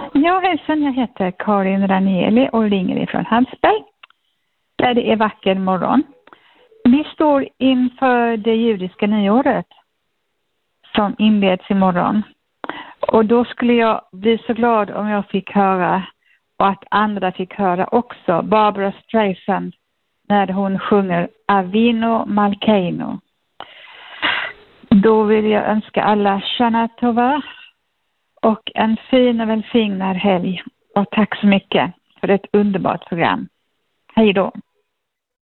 Ja, hejsan, jag heter Karin Ranieli och ringer ifrån Hallsberg, där det är vacker morgon. Vi står inför det judiska nyåret som inleds imorgon. Och då skulle jag bli så glad om jag fick höra, och att andra fick höra också, Barbara Streisand när hon sjunger Avinu Malkeinu. Då vill jag önska alla Shana Tova och en fin och välsignad helg. Och tack så mycket för ett underbart program. Hej då!